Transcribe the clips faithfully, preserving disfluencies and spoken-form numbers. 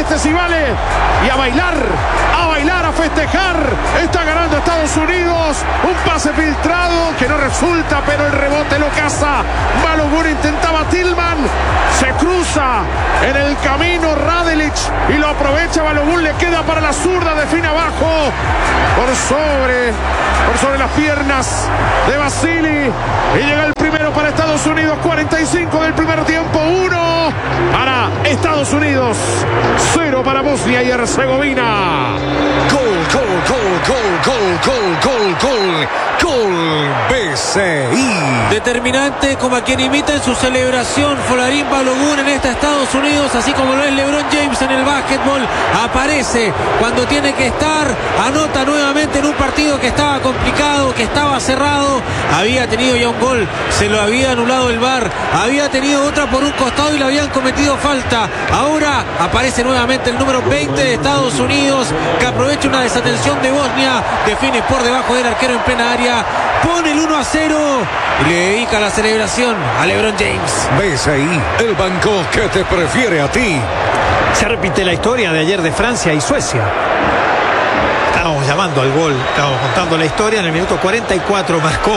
este sí vale. Y a bailar, a bailar, a festejar. Está ganando Estados Unidos. Un pase filtrado que no resulta, pero el rebote lo caza. Balogun intentaba Tillman. Se cruza en el camino Radelic y lo aprovecha Balogun. Le queda para la zurda, define abajo. Por sobre, por sobre las piernas de Basili. Y llega el primero para Estados Unidos. cuarenta y cinco del primer tiempo. uno para Estados Unidos. cero para Bosnia y Herzegovina. Gol, gol, gol, gol, gol, gol, gol, gol. Gol B C I. Determinante como a quien imita en su celebración Folarin Balogun en esta Estados Unidos, así como lo es LeBron James en el básquetbol. Aparece cuando tiene que estar, anota nuevamente en un partido que estaba complicado, que estaba cerrado. Había tenido ya un gol, se lo había anulado el V A R, había tenido otra por un costado y le habían cometido falta. Ahora aparece nuevamente el número veinte de Estados Unidos, que aprovecha una desatención de Bosnia, define por debajo del arquero en plena área, pone el uno a cero y le dedica la celebración a LeBron James. B C I, el banco que te prefiere a ti. Se repite la historia de ayer de Francia y Suecia. Estábamos llamando al gol, estábamos contando la historia. En el minuto cuarenta y cuatro marcó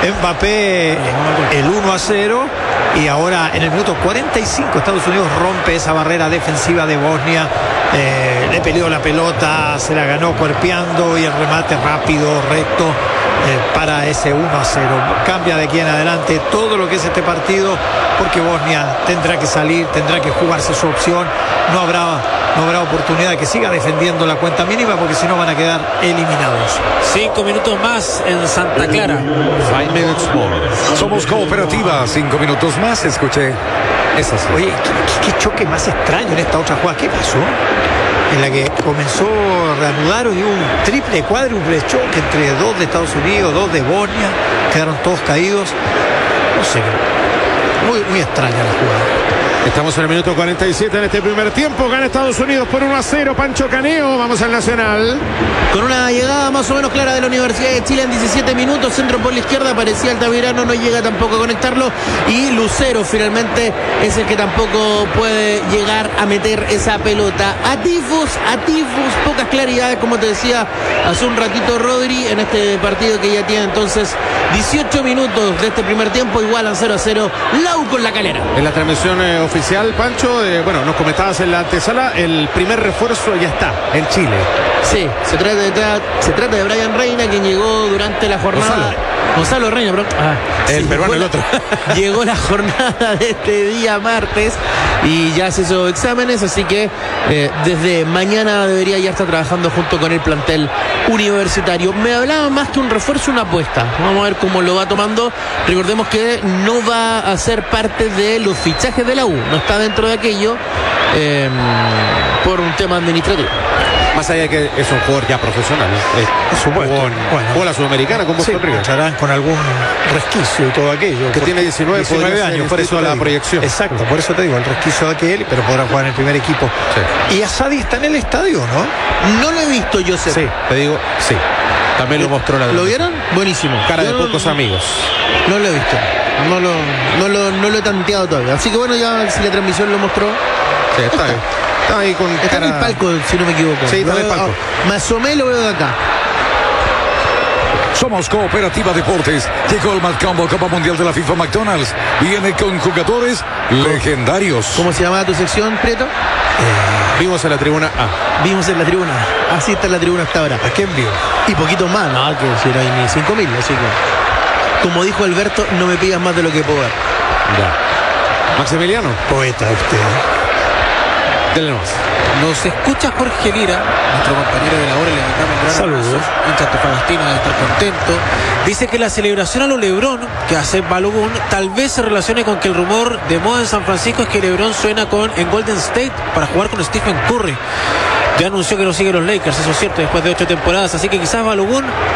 Mbappé el uno a cero. Y ahora en el minuto cuarenta y cinco Estados Unidos rompe esa barrera defensiva de Bosnia. Eh, le peleó la pelota, se la ganó cuerpeando y el remate rápido, recto. Eh, para ese uno a cero. Cambia de aquí en adelante todo lo que es este partido, porque Bosnia tendrá que salir, tendrá que jugarse su opción. No habrá, no habrá oportunidad de que siga defendiendo la cuenta mínima, porque si no van a quedar eliminados. Cinco minutos más en Santa Clara. Five minutes more. Somos cooperativa. Cinco minutos más. Escuché. Eso sí. Oye, ¿qué, qué choque más extraño en esta otra jugada. ¿Qué pasó? En la que comenzó a reanudar y un triple, cuádruple choque entre dos de Estados Unidos, dos de Bosnia. Quedaron todos caídos. No sé, muy, muy extraña la jugada. Estamos en el minuto cuarenta y siete en este primer tiempo. Gana Estados Unidos por uno a cero. Pancho Caneo, vamos al Nacional. Con una llegada más o menos clara de la Universidad de Chile en diecisiete minutos. Centro por la izquierda, parecía Altamirano, no llega tampoco a conectarlo. Y Lucero finalmente es el que tampoco puede llegar a meter esa pelota. Atifos, atifos, pocas claridades, como te decía hace un ratito Rodri, en este partido que ya tiene entonces dieciocho minutos de este primer tiempo. Igualan cero a cero. Lau con La Calera. En la transmisión eh, oficial, Pancho, eh, bueno, nos comentabas en la antesala, el primer refuerzo ya está en Chile. Sí, se trata de, se trata de Brian Reina, quien llegó durante la jornada. Gonzalo, Gonzalo Reina, perdón. Ah, el sí, peruano, llegó el la, otro. Llegó la jornada de este día martes y ya se hizo exámenes, así que eh, desde mañana debería ya estar trabajando junto con el plantel universitario. Me hablaba más que un refuerzo, una apuesta. Vamos a ver cómo lo va tomando. Recordemos que no va a ser parte de los fichajes de la U, no está dentro de aquello eh, por un tema administrativo. Más allá de que es un jugador ya profesional, ¿eh? Por supuesto. Con, Bueno. jugó la Sudamericana con Boston Sí, River. lucharán con algún resquicio y todo aquello. Que tiene diecinueve, podría ser años, por eso distinto te la digo. proyección. Exacto, por eso te digo, el resquicio de aquel, pero podrá jugar en el primer equipo. Sí. Y Asadi está en el estadio, ¿no? No lo he visto, Joseph. Sí, te digo, sí. También lo mostró la ¿Lo vieron? Buenísimo. cara Yo de no- pocos amigos. No lo he visto. No lo, no lo, no lo he tanteado todavía. Así que bueno, ya si la transmisión lo mostró. Sí, está bien. Está ahí con Está cara... en el palco, si no me equivoco. Sí, está Lo en el veo- palco. Me asomé y lo veo de acá. Somos Cooperativa Deportes. Llegó el Macombo Copa Mundial de la FIFA McDonald's. Viene con jugadores legendarios. ¿Cómo se llamaba tu sección, Prieto? Vimos en la tribuna A. Vimos en la tribuna. Así está la tribuna hasta ahora. ¿A quién vio? Y poquito más, no, que si no hay ni cinco mil, así que. Como dijo Alberto, no me pidas más de lo que puedo dar. Ya. Maximiliano, Poeta usted. denle nomás. Nos escucha Jorge Lira, nuestro compañero de la hora, le mandamos un gran Saludos. abrazo. Hincha antofagastino de estar contento. Dice que la celebración a lo LeBron que hace Balogun tal vez se relacione con que el rumor de moda en San Francisco es que LeBron suena con en Golden State para jugar con Stephen Curry. Ya anunció que no sigue los Lakers, eso es cierto, después de ocho temporadas, así que quizás Balogun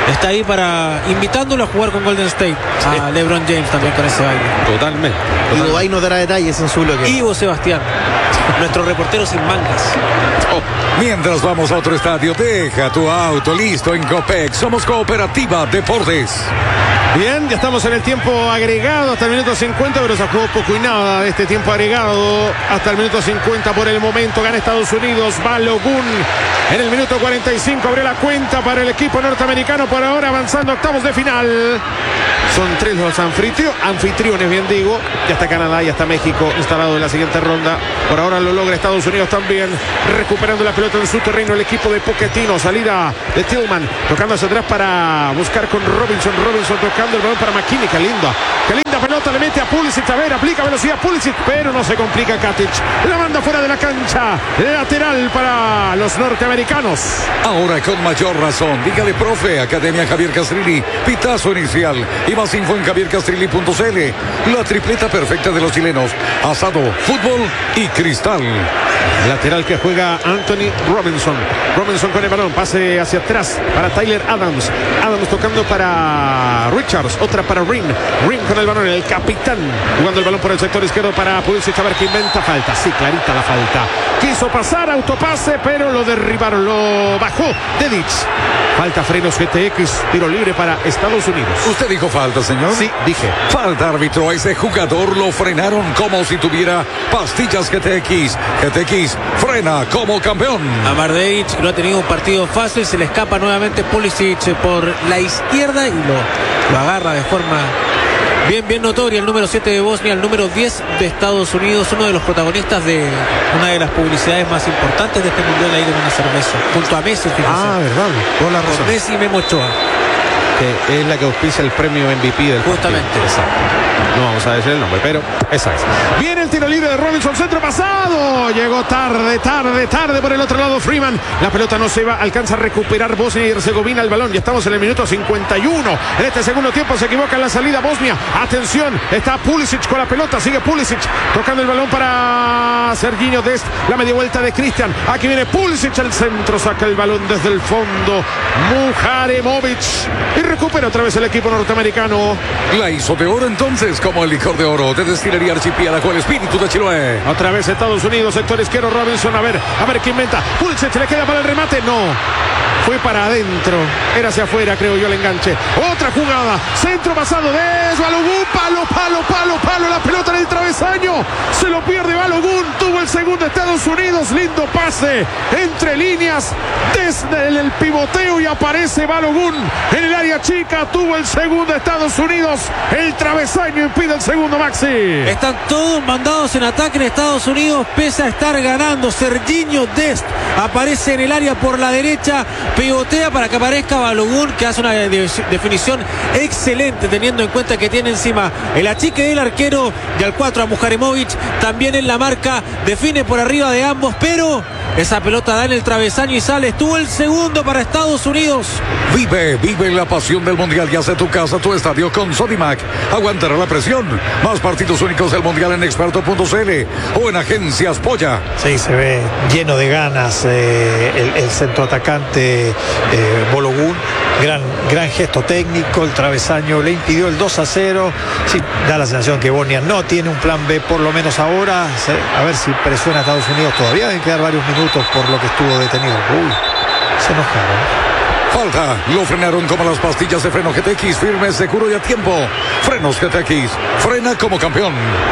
está ahí para invitándolo a jugar con Golden State, sí. A LeBron James también con ese baile. Totalmente. Y Dubái nos dará detalles en su bloque. Ivo Sebastián, nuestro reportero sin mangas. Oh, mientras vamos a otro estadio, deja tu auto listo en Copec. Somos Cooperativa Deportes. Bien, ya estamos en el tiempo agregado hasta el minuto cincuenta, pero se jugó poco y nada de este tiempo agregado hasta el minuto cincuenta por el momento. Gana Estados Unidos, Balogun en el minuto cuarenta y cinco abrió la cuenta para el equipo norteamericano, por ahora avanzando a octavos de final. Son tres los anfitrio, anfitriones, bien digo. Ya está Canadá, ya está México instalado en la siguiente ronda. Por ahora lo logra Estados Unidos también, recuperando la pelota en su terreno el equipo de Pochettino. Salida de Tillman, tocando hacia atrás para buscar con Robinson. Robinson tocando el balón para McKinney. Qué linda, qué linda pelota, le mete a Pulisic. A ver, aplica velocidad Pulisic, pero no se complica Katic. La manda fuera de la cancha. Lateral para los norteamericanos. Ahora con mayor razón, dígale profe, Academia Javier Castrilli, pitazo inicial y más info en javier castrilli punto c l. La tripleta perfecta de los chilenos: asado, fútbol y cristal. Lateral que juega Anthony Robinson. Robinson con el balón, pase hacia atrás para Tyler Adams. Adams tocando para Richards, otra para Ring. Ring con el balón, el capitán jugando el balón por el sector izquierdo para Pulisic. A ver qué inventa. Falta, sí, clarita la falta. Quiso pasar, autopase, pero lo derribaron, lo bajó Dedic. Falta, frenos G T X, tiro libre para Estados Unidos. ¿Usted dijo falta, señor? Sí, dije. Falta, árbitro. A ese jugador lo frenaron como si tuviera pastillas G T X. G T X frena como campeón. Amar Dedic no ha tenido un partido fácil, se le escapa nuevamente Pulisic por la izquierda y lo, lo agarra de forma bien, bien notoria. El número siete de Bosnia, el número diez de Estados Unidos, uno de los protagonistas de una de las publicidades más importantes de este mundial, ahí con una cerveza, junto a Messi. Fíjense. Ah, verdad, toda la razón. Messi y Memo Ochoa, que es la que auspicia el premio M V P del justamente. Exacto. No vamos a decir el nombre, pero esa es. Viene el tiro libre de Robinson, centro pasado. Llegó tarde, tarde, tarde por el otro lado Freeman. La pelota no se va, alcanza a recuperar Bosnia y Herzegovina el balón. Ya estamos en el minuto cincuenta y uno. En este segundo tiempo se equivoca en la salida Bosnia. Atención, está Pulisic con la pelota. Sigue Pulisic tocando el balón para Serginho Dest. La media vuelta de Cristian. Aquí viene Pulisic al centro, saca el balón desde el fondo. Muharemovic. Y recupera otra vez el equipo norteamericano. La hizo de oro entonces, como el licor de oro de Destilería Archipiélago, el espíritu de Chiloé. Otra vez Estados Unidos, sector izquierdo Robinson. A ver, a ver qué inventa. Pulisic, le queda para el remate. No. Fue para adentro. Era hacia afuera, creo yo, el enganche. Otra jugada. Centro pasado de Balogun. Palo, palo, palo, palo. La pelota en el travesaño. Se lo pierde Balogun. Tuvo el segundo Estados Unidos. Lindo pase. Entre líneas. Desde el, el pivoteo y aparece Balogun en el área chica. Tuvo el segundo Estados Unidos. El travesaño impide el segundo, Maxi. Están todos mandados en ataque en Estados Unidos, pese a estar ganando. Serginho Dest aparece en el área por la derecha. Pivotea para que aparezca Balogun, que hace una de- definición excelente, teniendo en cuenta que tiene encima el achique del arquero, y al cuatro a Muharemovic también en la marca, define por arriba de ambos, pero esa pelota da en el travesaño y sale. Estuvo el segundo para Estados Unidos. Vive, vive la pasión del Mundial y hace tu casa, tu estadio con Sodimac. Aguantará la presión. Más partidos únicos del Mundial en experto punto c l o en Agencias Polla. Sí, se ve lleno de ganas eh, el, el centroatacante eh, Balogun. Gran, gran gesto técnico, el travesaño le impidió el dos a cero. Sí, da la sensación que Bosnia no tiene un plan B, por lo menos ahora. A ver si presiona a Estados Unidos. Todavía deben quedar varios minutos por lo que estuvo detenido. Uy, se enojaron. Falta, lo frenaron como las pastillas de freno G T X, firme, seguro y a tiempo. Frenos G T X, frena como campeón.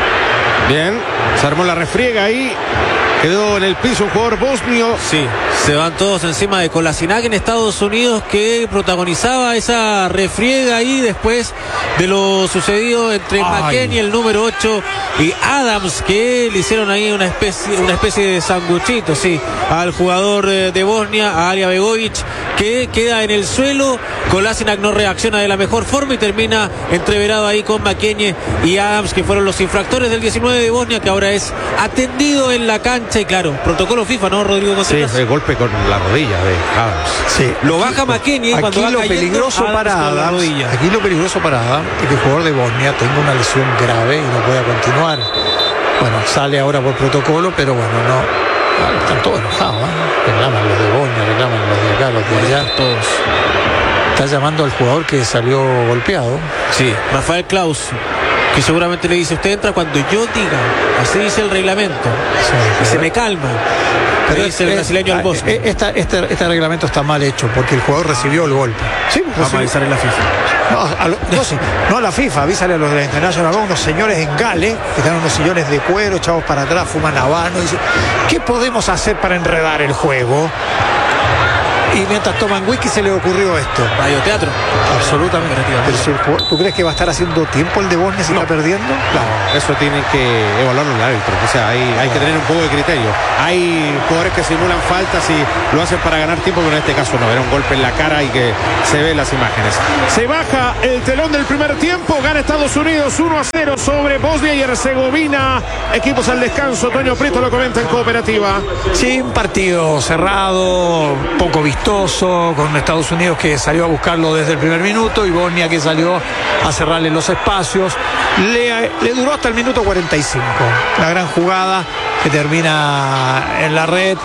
Bien, se armó la refriega ahí. Quedó en el piso un jugador bosnio. Sí, se van todos encima de Kolasinac en Estados Unidos, que protagonizaba esa refriega ahí después de lo sucedido entre McKennie, el número ocho, y Adams, que le hicieron ahí una especie, una especie de sanguchito, sí, al jugador eh, de Bosnia, a Alija Begovic, que queda en el suelo. Kolasinac no reacciona de la mejor forma y termina entreverado ahí con McKennie y Adams, que fueron los infractores del diecinueve de Bosnia, que ahora es atendido en la cancha. Y claro, protocolo FIFA, ¿no, Rodrigo Sí, Contreras? el golpe con la rodilla de Adams. Sí, Lo baja McKennie cuando aquí va lo cayendo, peligroso Adams para con la Adams, rodilla. aquí lo peligroso para Adams es que el jugador de Bosnia tenga una lesión grave y no pueda continuar. Bueno, sale ahora por protocolo, pero bueno, no. Ah, están todos enojados, ¿eh? Reclaman los de Bosnia, reclaman los de acá, los de allá. Todos. Está llamando al jugador que salió golpeado. Sí, Rafael Klaus, que seguramente le dice, usted entra cuando yo diga, así dice el reglamento, sí, y se me calma. Pero le dice es, el brasileño es, al Bosque. Esta, este, este reglamento está mal hecho porque el jugador recibió el golpe. Sí, vamos a avisar en la FIFA. No, a, lo, no, sí, no a la FIFA, avísale a los de la International, unos señores en Gales que están unos sillones de cuero, echados para atrás, fuman habano, y dicen, ¿qué podemos hacer para enredar el juego? Y mientras toman whisky se le ocurrió esto. Radioteatro. Absolutamente. Pero, ¿tú crees que va a estar haciendo tiempo el de Bosnia si no. está perdiendo? No, eso tiene que evaluarlo el árbitro. O sea, hay, hay que tener un poco de criterio. Hay jugadores que simulan faltas y lo hacen para ganar tiempo, pero en este caso no. Era un golpe en la cara y que se ve en las imágenes. Se baja el telón del primer tiempo. Gana Estados Unidos uno a cero sobre Bosnia y Herzegovina. Equipos al descanso. Toño Prieto lo comenta en Cooperativa. Sí, un partido cerrado, poco vistoso, con Estados Unidos que salió a buscarlo desde el primer minuto y Bosnia que salió a cerrarle los espacios. Le, le duró hasta el minuto cuarenta y cinco. La gran jugada que termina en la red,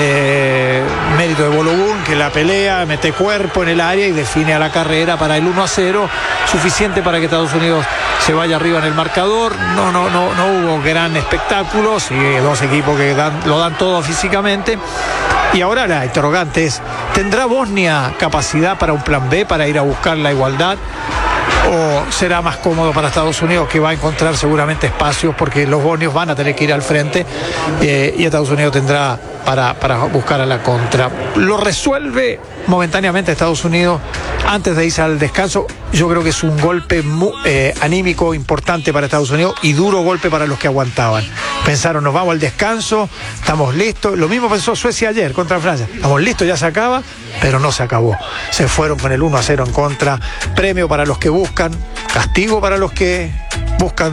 eh, mérito de Balogun, que la pelea, mete cuerpo en el área y define a la carrera para el uno a cero, suficiente para que Estados Unidos se vaya arriba en el marcador. No, no, no, no hubo gran espectáculo, sí, dos equipos que dan, lo dan todo físicamente. Y ahora la interrogante es, ¿tendrá Bosnia capacidad para un plan B, para ir a buscar la igualdad? ¿O será más cómodo para Estados Unidos, que va a encontrar seguramente espacios porque los bosnios van a tener que ir al frente, eh, y Estados Unidos tendrá para, para buscar a la contra? Lo resuelve momentáneamente Estados Unidos antes de irse al descanso. Yo creo que es un golpe muy, eh, anímico importante para Estados Unidos y duro golpe para los que aguantaban. Pensaron, nos vamos al descanso, estamos listos. Lo mismo pensó Suecia ayer contra Francia. Estamos listos, ya se acaba, pero no se acabó. Se fueron con el uno a cero en contra. Premio para los que buscan, castigo para los que buscan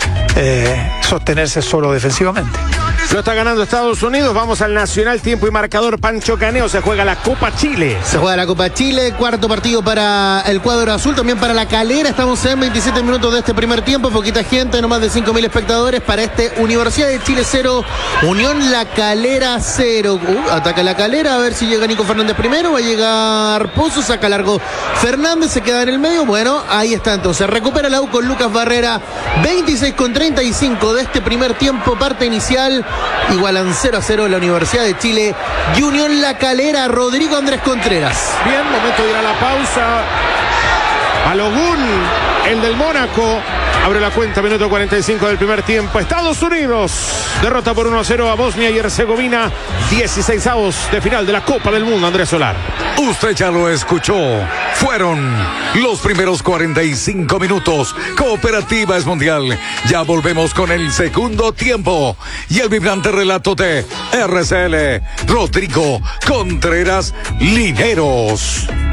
eh, sostenerse solo defensivamente. Lo está ganando Estados Unidos. Vamos al Nacional, tiempo y marcador. Pancho Caneo, se juega la Copa Chile. Se juega la Copa Chile, cuarto partido para el cuadro azul, también para la Calera. Estamos en veintisiete minutos de este primer tiempo, poquita gente, no más de cinco mil espectadores para este Universidad de Chile cero, Unión La Calera cero. Uh, ataca la Calera, a ver si llega Nico Fernández primero, va a llegar Pozo, saca largo Fernández, se queda en el medio. Bueno, ahí está entonces, recupera la U con Lucas Barrera, veintiséis con treinta y cinco de este primer tiempo, parte inicial. Igualan cero a cero la Universidad de Chile y Unión La Calera. Rodrigo Andrés Contreras. Bien, momento de ir a la pausa. Balogun, el del Mónaco, abre la cuenta, minuto cuarenta y cinco del primer tiempo. Estados Unidos derrota por uno a cero a Bosnia y Herzegovina. dieciséis avos de final de la Copa del Mundo. Andrés Solar. Usted ya lo escuchó. Fueron los primeros cuarenta y cinco minutos. Cooperativa es mundial. Ya volvemos con el segundo tiempo y el vibrante relato de R C L Rodrigo Contreras Lineros.